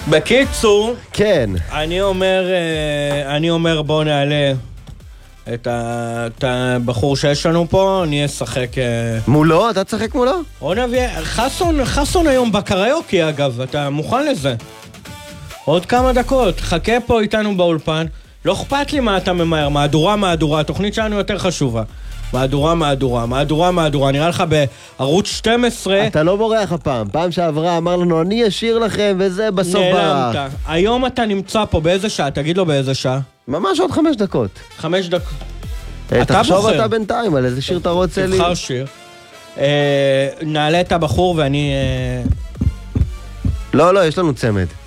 בקיצור, כן. אני אומר בואו נעלה את הבחור שיש לנו פה, אני אשחק... מולו? אתה תשחק מולו? בואו נביא... חסון היום בקריוקי אגב, אתה מוכן לזה? עוד כמה דקות, חכה פה איתנו באולפן, לא אכפת לי מה אתה ממהר, מהדורה, התוכנית שלנו יותר חשובה. מהדורה, נראה לך בערוץ 12... אתה לא בורח הפעם, פעם שעברה אמר לנו, אני אשאיר לכם וזה בסוף ברח. נעלמת. היום אתה נמצא פה באיזה שעה? תגיד לו באיזה שעה. ממש עוד 5 דקות. 5 דקות. תחשוב אתה בינתיים על איזה שיר אתה רוצה לי. תבחר שיר. נעלה את הבחור ואני... לא, יש לנו צמד.